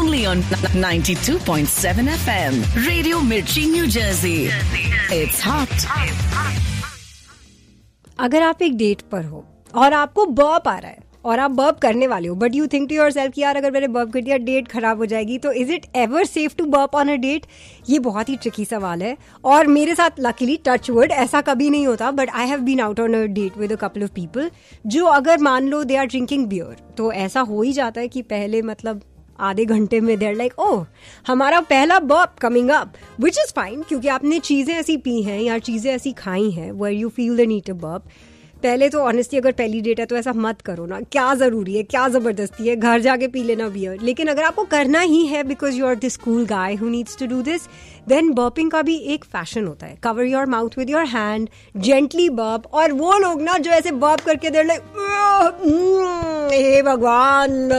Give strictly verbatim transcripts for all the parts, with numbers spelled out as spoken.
only on ninety-two point seven F M. Radio Mirchi, New Jersey. It's hot. अगर आप एक date पर हो और आपको बर्प आ रहा है और आप बर्प करने वाले हो, but you think to yourself कि यार अगर मैंने बर्प कर दिया डेट खराब हो जाएगी, तो is it ever safe to burp on a date? ये बहुत ही ट्रिकी सवाल है और मेरे साथ लकीली टच वर्ड ऐसा कभी नहीं होता, but I have been out on a date with a couple of people जो अगर मान लो दे आर ड्रिंकिंग बियर, तो ऐसा हो ही जाता है कि पहले मतलब आधे घंटे में देर लाइक ओह हमारा पहला burp coming up, which is fine क्योंकि आपने चीजें ऐसी पी हैं या चीजें ऐसी खाई हैं where you feel the need to burp. पहले तो ऑनेस्टली अगर पहली डेट है तो ऐसा मत करो ना, क्या जरूरी है, क्या जबरदस्ती है, घर जाके पी लेना बियर. लेकिन अगर आपको करना ही है because you are this cool guy who needs to do this, then burping का भी एक फैशन होता है. Cover your mouth with your hand, gently burp. और वो लोग ना जो ऐसे बर्प करके देर लाइक हे भगवान,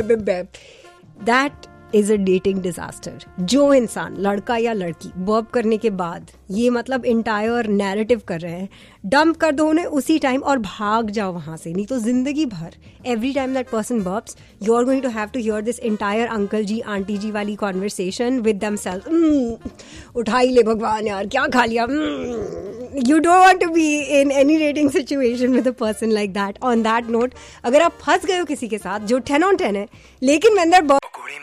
that is a dating disaster. जो इंसान, लड़का या लड़की, बर्प करने के बाद ये मतलब इंटायर नैरेटिव कर रहे हैं, डंप कर दो उन्हें उसी टाइम और भाग जाओ वहां से. नहीं तो जिंदगी भर every time that person बर्प्स you are going to have to here this entire uncle ji aunty जी वाली कॉन्वर्सेशन विद देमसेल्फ. उठाई ले भगवान यार, क्या खा लिया. You don't want to be in any dating situation with a person like that. On that note, अगर आप फंस गए हो किसी के साथ जो टेन ऑन टेन है लेकिन when their